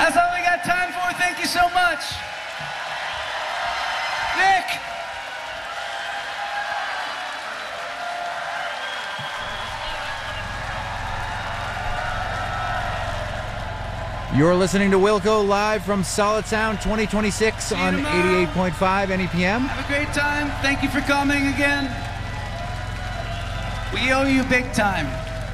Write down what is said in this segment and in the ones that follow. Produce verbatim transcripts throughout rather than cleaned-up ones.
That's all we got time for. Thank you so much. Nick. You're listening to Wilco live from Solid Sound twenty twenty-six on eighty-eight point five N E P M. Have a great time. Thank you for coming again. We owe you big time.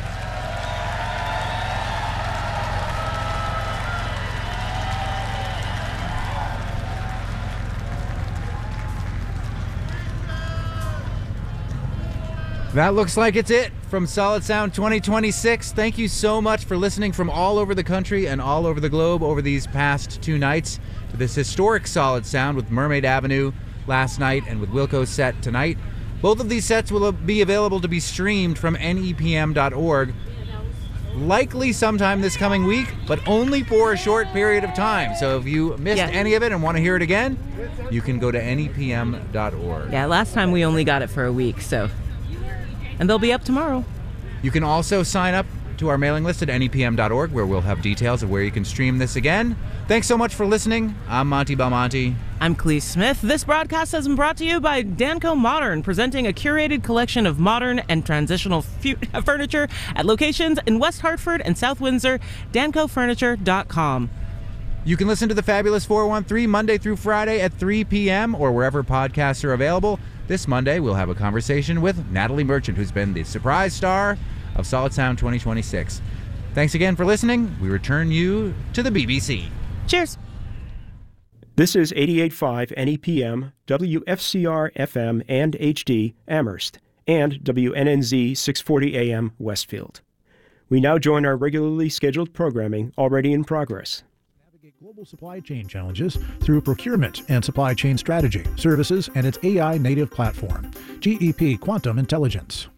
That looks like it's it from Solid Sound twenty twenty-six. Thank you so much for listening from all over the country and all over the globe over these past two nights to this historic Solid Sound with Mermaid Avenue last night and with Wilco's set tonight. Both of these sets will be available to be streamed from N E P M dot org, likely sometime this coming week, but only for a short period of time. So if you missed Yeah. any of it and want to hear it again, you can go to N E P M dot org. Yeah, last time we only got it for a week, so. And they'll be up tomorrow. You can also sign up to our mailing list at N E P M dot org, where we'll have details of where you can stream this again. Thanks so much for listening. I'm Monty Belmonte. I'm Clee Smith. This broadcast has been brought to you by Danco Modern, presenting a curated collection of modern and transitional fu- furniture at locations in West Hartford and South Windsor. danco furniture dot com. You can listen to the Fabulous four one three Monday through Friday at three p.m. or wherever podcasts are available. This Monday, we'll have a conversation with Natalie Merchant, who's been the surprise star of Solid Sound twenty twenty-six. Thanks again for listening. We return you to the B B C. Cheers. This is eighty-eight point five N E P M, W F C R F M and H D Amherst, and W N N Z six forty A M Westfield. We now join our regularly scheduled programming already in progress. Global supply chain challenges through procurement and supply chain strategy, services, and its A I native platform, G E P Quantum Intelligence.